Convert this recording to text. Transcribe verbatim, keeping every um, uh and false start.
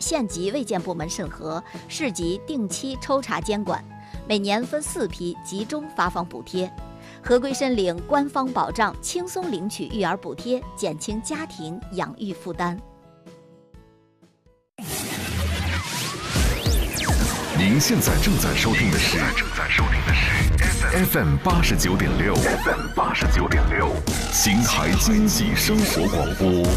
县级卫健部门审核，市级定期抽查监管，每年分四批集中发放补贴。合规申领官方保障，轻松领取育儿补贴，减轻家庭养育负担。 您现在正在收听的是正在收听的是 F M 八十九点六 F M 八十九点六，邢台经济生活广播。